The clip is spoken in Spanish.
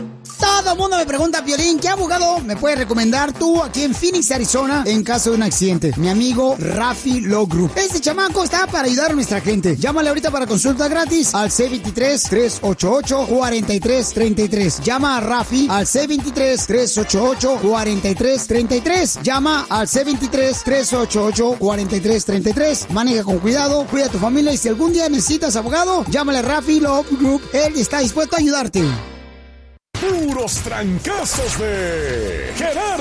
Todo el mundo me pregunta, Piolín, ¿qué abogado me puedes recomendar tú aquí en Phoenix, Arizona, en caso de un accidente? Mi amigo Rafi Law Group. Este chamaco está para ayudar a nuestra gente. Llámale ahorita para consulta gratis al C23-388-4333. Llama a Rafi al C23-388-4333. Llama al C23-388-4333. Maneja con cuidado, cuida a tu familia y si algún día necesitas abogado, llámale a Rafi Law Group. Él está dispuesto a ayudarte. Puros trancazos de Gerardo